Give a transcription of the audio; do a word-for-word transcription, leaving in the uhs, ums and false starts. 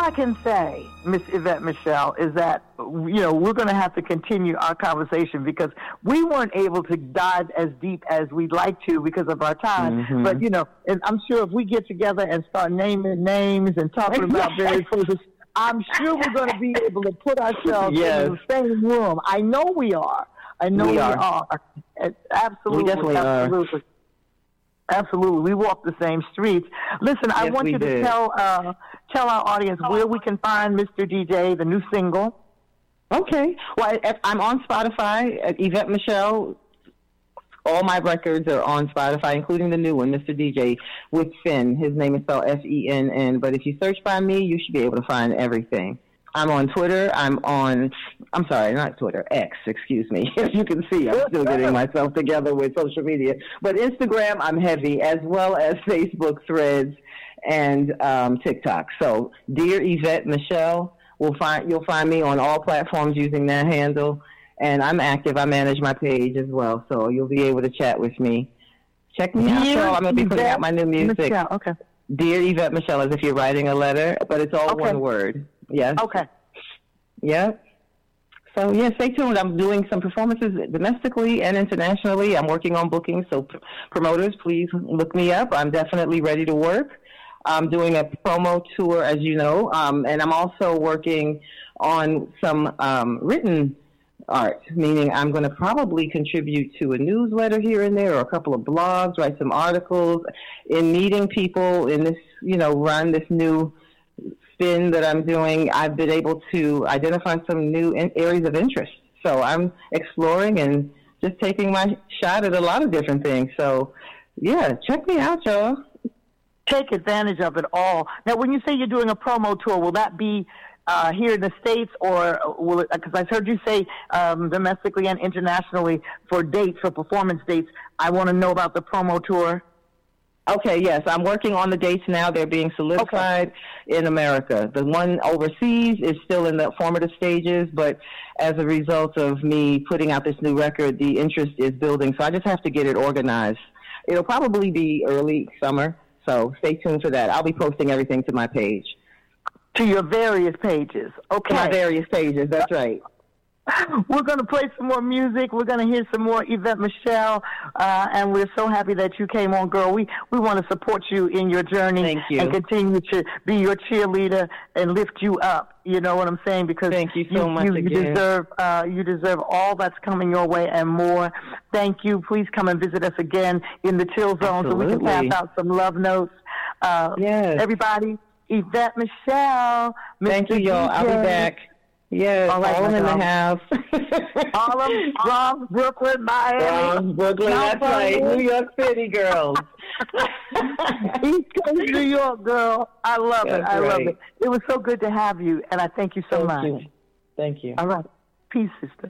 I can say, Miss Yvette Michelle, is that, you know, we're going to have to continue our conversation because we weren't able to dive as deep as we'd like to because of our time. Mm-hmm. But, you know, and I'm sure if we get together and start naming names and talking about various places, I'm sure we're going to be able to put ourselves yes. in the same room. I know we are. I know we, we are. are. Absolutely. We definitely absolutely. are. Absolutely. We walk the same streets. Listen, yes, I want you did. to tell uh, tell our audience where we can find Mister D J, the new single. Okay. Well, I'm on Spotify at Yvette Michelle. All my records are on Spotify, including the new one, Mister D J, with Fenn. His name is spelled F E N N. But if you search by me, you should be able to find everything. I'm on Twitter. I'm on, I'm sorry, not Twitter, X, excuse me. As you can see, I'm still getting myself together with social media. But Instagram, I'm heavy, as well as Facebook, Threads, and um, TikTok. So, Dear Yvette Michelle, will find, you'll find me on all platforms using that handle. And I'm active. I manage my page as well. So, you'll be able to chat with me. Check me out, y'all. I'm going to be putting out my new music. Michelle, okay. Dear Yvette Michelle, as if you're writing a letter, but it's all okay. one word. Yes. Okay. Yeah. So, yeah, stay tuned. I'm doing some performances domestically and internationally. I'm working on bookings, so p- promoters, please look me up. I'm definitely ready to work. I'm doing a promo tour, as you know, um, and I'm also working on some um, written art, meaning I'm going to probably contribute to a newsletter here and there or a couple of blogs, write some articles, in meeting people in this, you know, run, this new spin that I'm doing. I've been able to identify some new in- areas of interest. So I'm exploring and just taking my shot at a lot of different things. So, yeah, check me out, y'all. Take advantage of it all. Now, when you say you're doing a promo tour, will that be uh, here in the States, or will it, because I've heard you say um, domestically and internationally for dates, for performance dates. I want to know about the promo tour. Okay, yes, I'm working on the dates now. They're being solidified okay. in America. The one overseas is still in the formative stages, but as a result of me putting out this new record, the interest is building, so I just have to get it organized. It'll probably be early summer, so stay tuned for that. I'll be posting everything to my page. To your various pages. Okay. To my various pages, that's right. We're going to play some more music. We're going to hear some more Yvette Michelle, uh, and we're so happy that you came on, girl. We we want to support you in your journey. Thank you. And continue to be your cheerleader and lift you up. You know what I'm saying? Because Thank you so you, much you, again. you deserve uh, you deserve all that's coming your way and more. Thank you. Please come and visit us again in the Chill Zone Absolutely. so we can pass out some love notes. Uh, yes. Everybody, Yvette Michelle. Thank Mister you, y'all. D J. I'll be back. Yes, all right, all in girl. the house. Harlem, Bronx, Brooklyn, Miami. Bronx, Brooklyn, that's right. New York City girls. East Coast, New York girl. I love that's it. I right. love it. It was so good to have you, and I thank you so thank much. You. Thank you. All right. Peace, sister.